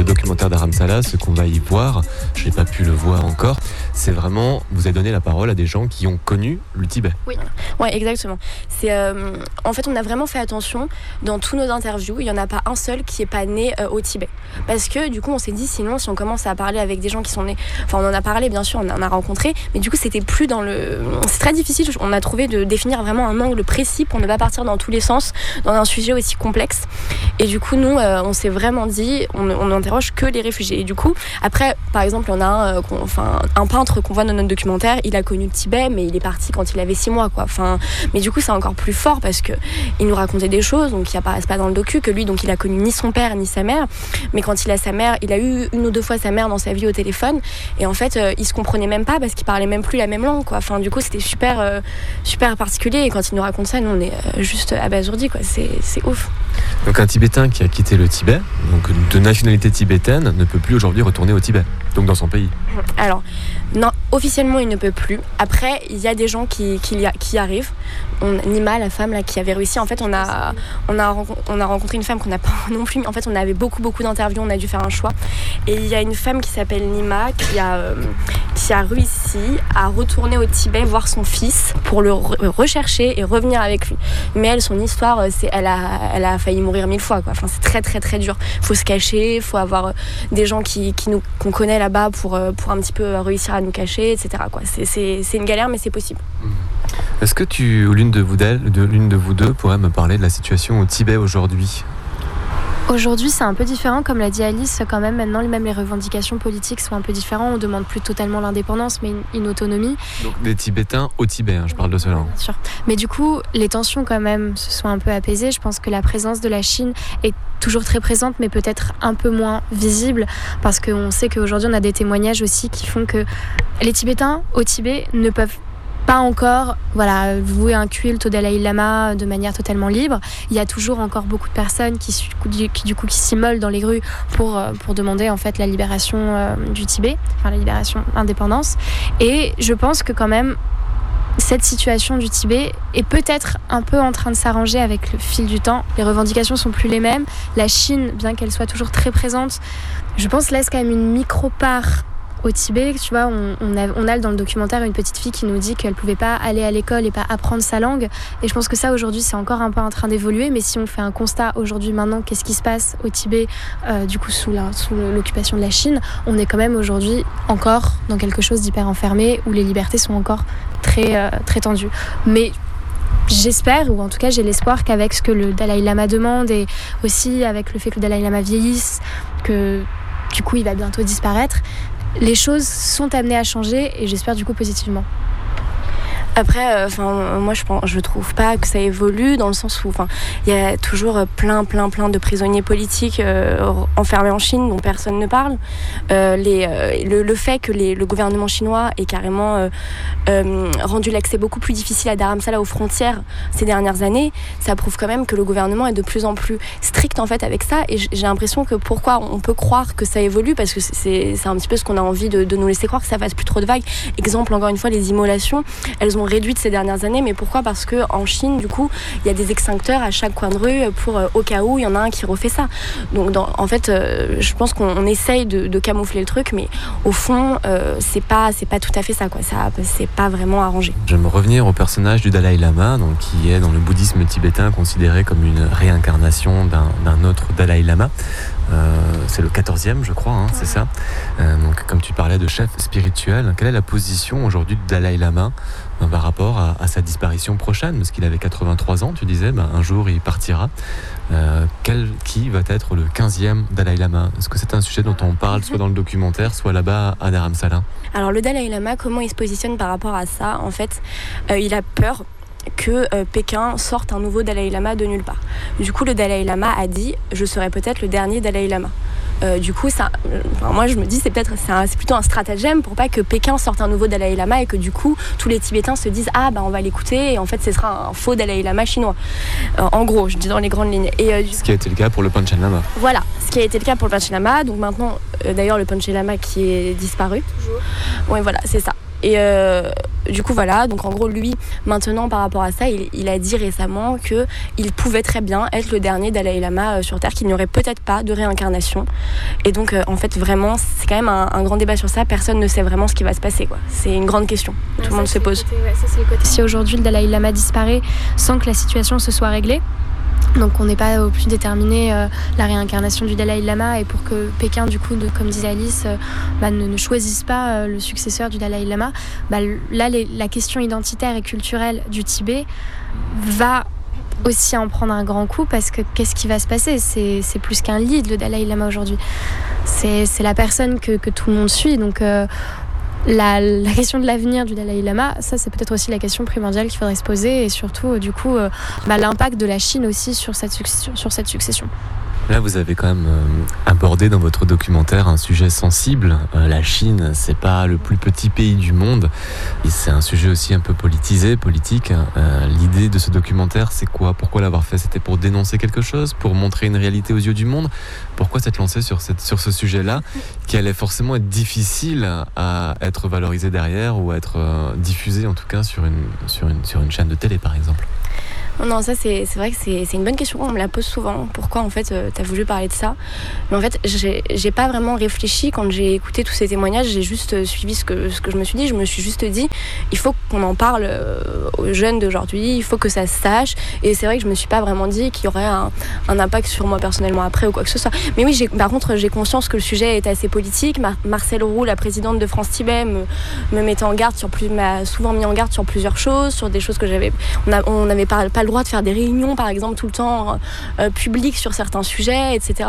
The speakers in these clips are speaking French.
documentaire d'Aramsala, ce qu'on va y voir, je n'ai pas pu le voir encore, c'est vraiment, vous avez donné la parole à des gens qui ont connu le Tibet. Oui, ouais, exactement. En fait, on a vraiment fait attention dans tous nos interviews, il n'y en a pas un seul qui n'est pas né au Tibet. Parce que du coup, on s'est dit, sinon, si on commence à parler avec des gens qui sont nés, enfin, on en a parlé, bien sûr, on en a rencontré, mais du coup, c'était plus dans le... C'est très difficile, on a trouvé de définir vraiment un angle précis pour ne pas partir dans tous les sens, dans un sujet aussi complexe. Et du coup, nous, on s'est vraiment dit, on n'interroge que les réfugiés. Et du coup, après, par exemple, on a un peintre qu'on voit dans notre documentaire, il a connu le Tibet, mais il est parti quand il avait 6 mois, quoi. Mais du coup, c'est encore plus fort parce que il nous racontait des choses, donc qui apparaissent pas dans le docu, que lui, donc il a connu ni son père ni sa mère, mais quand il a sa mère, il a eu 1 ou 2 fois sa mère dans sa vie au téléphone, et en fait, il se comprenait même pas parce qu'il parlait même plus la même langue, quoi. Du coup, c'était super particulier, et quand il nous raconte ça, nous, on est juste abasourdis, quoi. C'est ouf. Donc un Tibétain qui a quitté le Tibet, donc de nationalité tibétaine, ne peut plus aujourd'hui retourner au Tibet, donc dans son pays. Alors, non, officiellement, il ne peut plus. Après, il y a des gens qui y arrivent. Nima, la femme là, qui avait réussi, en fait, on a rencontré une femme qu'on n'a pas non plus. En fait, on avait beaucoup d'interviews, on a dû faire un choix. Et il y a une femme qui s'appelle Nima qui a réussi à retourner au Tibet voir son fils pour le rechercher et revenir avec lui. Mais elle, son histoire, elle a failli mourir 1000 fois, quoi. C'est très très très dur. Faut se cacher, il faut avoir des gens qu'on connaît là-bas pour un petit peu réussir à nous cacher, etc., quoi. C'est une galère, mais c'est possible. Est-ce que l'une de vous deux pourrait me parler de la situation au Tibet aujourd'hui ? Aujourd'hui, c'est un peu différent, comme l'a dit Alice, quand même. Maintenant, même les revendications politiques sont un peu différentes. On ne demande plus totalement l'indépendance, mais une autonomie. Donc des Tibétains au Tibet, je parle de cela. Bien sûr. Mais du coup, les tensions, quand même, se sont un peu apaisées. Je pense que la présence de la Chine est toujours très présente, mais peut-être un peu moins visible, parce qu'on sait qu'aujourd'hui, on a des témoignages aussi qui font que les Tibétains au Tibet ne peuvent pas encore vouer un culte au Dalai Lama de manière totalement libre. Il y a toujours encore beaucoup de personnes qui s'immolent dans les rues pour demander en fait la libération du Tibet, la libération, l'indépendance. Et je pense que quand même cette situation du Tibet est peut-être un peu en train de s'arranger avec le fil du temps. Les revendications sont plus les mêmes. La Chine, bien qu'elle soit toujours très présente, je pense laisse quand même une micro-part au Tibet. Tu vois, on a dans le documentaire une petite fille qui nous dit qu'elle pouvait pas aller à l'école et pas apprendre sa langue, et je pense que ça aujourd'hui c'est encore un peu en train d'évoluer. Mais si on fait un constat aujourd'hui maintenant, qu'est-ce qui se passe au Tibet du coup sous l'occupation de la Chine, on est quand même aujourd'hui encore dans quelque chose d'hyper enfermé où les libertés sont encore très très tendues. Mais j'espère, ou en tout cas j'ai l'espoir qu'avec ce que le Dalai Lama demande, et aussi avec le fait que le Dalai Lama vieillisse, que du coup il va bientôt disparaître, les choses sont amenées à changer, et j'espère du coup positivement. Après, moi je trouve pas que ça évolue, dans le sens où il y a toujours plein de prisonniers politiques enfermés en Chine dont personne ne parle. Le fait que le gouvernement chinois ait carrément rendu l'accès beaucoup plus difficile à Dharamsala aux frontières ces dernières années, ça prouve quand même que le gouvernement est de plus en plus strict en fait avec ça. Et j'ai l'impression que pourquoi on peut croire que ça évolue, parce que c'est un petit peu ce qu'on a envie de nous laisser croire, que ça fasse plus trop de vagues. Exemple, encore une fois, les immolations, elles ont réduite ces dernières années, mais pourquoi ? Parce que en Chine, du coup, il y a des extincteurs à chaque coin de rue pour au cas où il y en a un qui refait ça. Donc, en fait, je pense qu'on essaye de camoufler le truc, mais au fond, c'est pas tout à fait ça, quoi. Ça, c'est pas vraiment arrangé. J'aimerais revenir au personnage du Dalai Lama, donc qui est dans le bouddhisme tibétain considéré comme une réincarnation d'un autre Dalai Lama. C'est le 14e, je crois, c'est ça. Donc, comme tu parlais de chef spirituel, quelle est la position aujourd'hui du Dalai Lama par rapport à sa disparition prochaine, parce qu'il avait 83 ans, tu disais, un jour il partira. Qui va être le 15e Dalai Lama ? Est-ce que c'est un sujet dont on parle soit dans le documentaire, soit là-bas à Dharamsala ? Alors le Dalai Lama, comment il se positionne par rapport à ça ? En fait, il a peur que Pékin sorte un nouveau Dalai Lama de nulle part. Du coup, le Dalai Lama a dit « Je serai peut-être le dernier Dalai Lama ». Du coup, moi je me dis c'est plutôt un stratagème pour pas que Pékin sorte un nouveau Dalai Lama, et que du coup tous les Tibétains se disent on va l'écouter, et en fait ce sera un faux Dalai Lama chinois. En gros, je dis dans les grandes lignes. Ce qui a été le cas pour le Panchen Lama. Voilà, ce qui a été le cas pour le Panchen Lama. Donc maintenant, d'ailleurs le Panchen Lama qui est disparu. Toujours. Oui, voilà, c'est ça. Et du coup voilà, donc en gros lui maintenant par rapport à ça il a dit récemment qu'il pouvait très bien être le dernier Dalai Lama sur Terre, qu'il n'y aurait peut-être pas de réincarnation. Et donc en fait vraiment c'est quand même un grand débat sur ça, personne ne sait vraiment ce qui va se passer, quoi. C'est une grande question, tout le monde se pose. Si aujourd'hui le Dalai Lama disparaît sans que la situation se soit réglée, donc on n'est pas au plus déterminé la réincarnation du Dalai Lama, et pour que Pékin, du coup, comme disait Alice, ne choisisse pas le successeur du Dalai Lama, là la question identitaire et culturelle du Tibet va aussi en prendre un grand coup, parce que qu'est-ce qui va se passer ? C'est plus qu'un lead, le Dalai Lama aujourd'hui. C'est la personne que tout le monde suit, donc la question de l'avenir du Dalai Lama, ça c'est peut-être aussi la question primordiale qu'il faudrait se poser, et surtout du coup l'impact de la Chine aussi sur cette succession. Là, vous avez quand même abordé dans votre documentaire un sujet sensible. La Chine, c'est pas le plus petit pays du monde. Et c'est un sujet aussi un peu politisé, politique. L'idée de ce documentaire, c'est quoi ? Pourquoi l'avoir fait ? C'était pour dénoncer quelque chose ? Pour montrer une réalité aux yeux du monde ? Pourquoi s'être lancé sur ce sujet-là, qui allait forcément être difficile à être valorisé derrière, ou à être diffusé en tout cas sur une chaîne de télé, par exemple ? Non, ça c'est vrai que c'est une bonne question, on me la pose souvent. Pourquoi en fait t'as voulu parler de ça ? Mais en fait j'ai pas vraiment réfléchi quand j'ai écouté tous ces témoignages, j'ai juste suivi ce que je me suis dit. Je me suis juste dit, il faut qu'on en parle aux jeunes d'aujourd'hui, il faut que ça se sache. Et c'est vrai que je me suis pas vraiment dit qu'il y aurait un impact sur moi personnellement après ou quoi que ce soit. Mais oui, par contre j'ai conscience que le sujet est assez politique. Marcel Roux, la présidente de France Tibet, m'a souvent mis en garde sur plusieurs choses, sur des choses que on n'avait pas le droit de faire des réunions par exemple tout le temps publiques sur certains sujets, etc.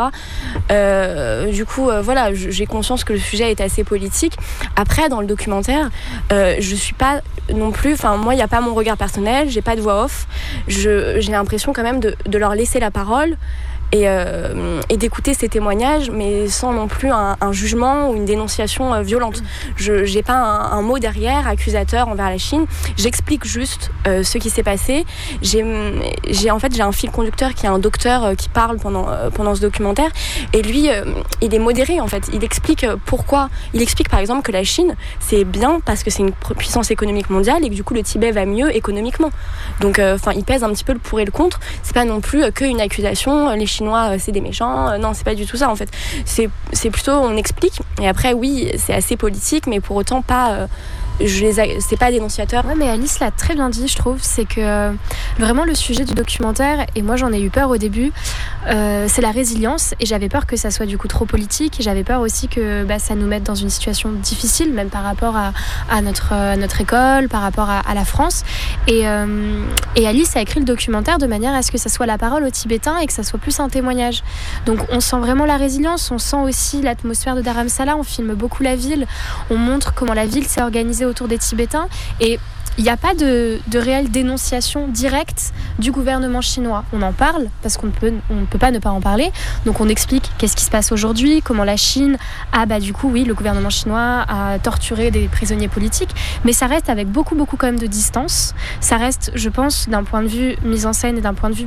Du coup voilà, j'ai conscience que le sujet est assez politique. Après dans le documentaire je suis pas non plus, moi il n'y a pas mon regard personnel, j'ai pas de voix off, j'ai l'impression quand même de leur laisser la parole et d'écouter ces témoignages, mais sans non plus un jugement ou une dénonciation violente. Je n'ai pas un mot derrière accusateur envers la Chine. J'explique juste ce qui s'est passé. J'ai un fil conducteur qui est un docteur qui parle pendant ce documentaire, et lui il est modéré en fait. Il explique pourquoi. Il explique par exemple que la Chine c'est bien parce que c'est une puissance économique mondiale et que du coup le Tibet va mieux économiquement. Donc il pèse un petit peu le pour et le contre. C'est pas non plus qu'une accusation. Les Chinois c'est des méchants, non c'est pas du tout ça en fait, c'est plutôt on explique, et après oui c'est assez politique mais pour autant pas c'est pas dénonciateur. Ouais, mais Alice l'a très bien dit, je trouve. C'est que vraiment le sujet du documentaire, et moi j'en ai eu peur au début, c'est la résilience, et j'avais peur que ça soit du coup trop politique, et j'avais peur aussi que ça nous mette dans une situation difficile, même par rapport à notre école, par rapport à la France. Et Alice a écrit le documentaire de manière à ce que ça soit la parole aux Tibétains et que ça soit plus un témoignage. Donc on sent vraiment la résilience, on sent aussi l'atmosphère de Dharamsala, on filme beaucoup la ville, on montre comment la ville s'est organisée autour des Tibétains, et il n'y a pas de réelle dénonciation directe du gouvernement chinois. On en parle parce qu'on ne peut pas ne pas en parler. Donc on explique qu'est-ce qui se passe aujourd'hui, comment la Chine a, du coup, oui, le gouvernement chinois a torturé des prisonniers politiques, mais ça reste avec beaucoup quand même de distance. Ça reste, je pense, d'un point de vue mise en scène et d'un point de vue,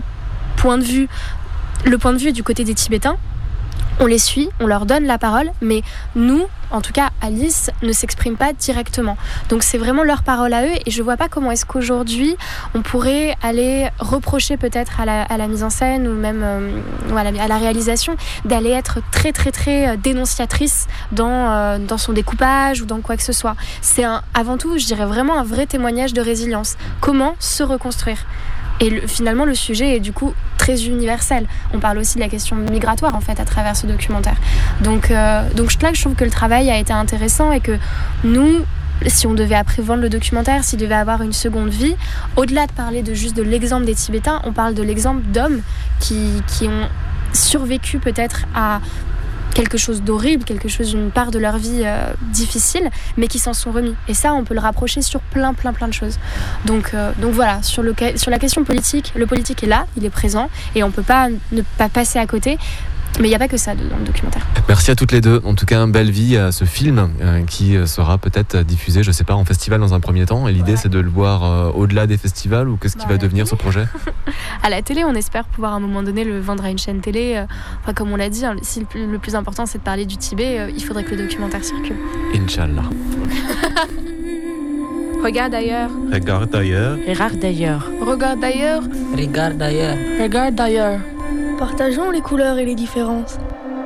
le point de vue est du côté des Tibétains. On les suit, on leur donne la parole, mais nous, en tout cas Alice, ne s'exprime pas directement. Donc c'est vraiment leur parole à eux, et je vois pas comment est-ce qu'aujourd'hui on pourrait aller reprocher peut-être à la mise en scène, ou même à la réalisation, d'aller être très dénonciatrice dans son découpage ou dans quoi que ce soit. C'est avant tout, je dirais vraiment un vrai témoignage de résilience. Comment se reconstruire ? Et finalement, le sujet est du coup très universel. On parle aussi de la question migratoire en fait à travers ce documentaire. Donc là, je trouve que le travail a été intéressant, et que nous, si on devait après vendre le documentaire, s'il devait avoir une seconde vie, au-delà de parler de l'exemple des Tibétains, on parle de l'exemple d'hommes qui ont survécu peut-être à quelque chose d'horrible, une part de leur vie difficile, mais qui s'en sont remis. Et ça, on peut le rapprocher sur plein de choses. Donc voilà, sur la question politique, le politique est là, il est présent, et on peut pas ne pas passer à côté. Mais il n'y a pas que ça dans le documentaire. Merci à toutes les deux. En tout cas, belle vie à ce film qui sera peut-être diffusé, je ne sais pas, en festival dans un premier temps. Et l'idée, c'est de le voir au-delà des festivals, ou qu'est-ce qui va devenir ce projet ? À la télé, on espère pouvoir à un moment donné le vendre à une chaîne télé. Comme on l'a dit, si le plus important, c'est de parler du Tibet, il faudrait que le documentaire circule. Inch'Allah. Regarde ailleurs. Regarde ailleurs. Regarde d'ailleurs. Regarde d'ailleurs. Regarde d'ailleurs. Regarde d'ailleurs. Partageons les couleurs et les différences.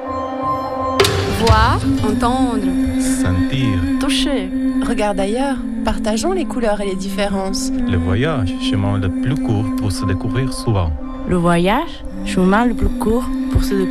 Voir, entendre, Sentir. toucher. Regarde ailleurs. Partageons les couleurs et les différences. Le voyage, chemin le plus court pour se découvrir souvent. Le voyage, chemin le plus court pour se